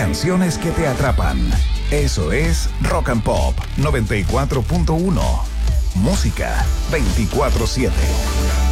Canciones que te atrapan. Eso es Rock and Pop 94.1. Música 24/7.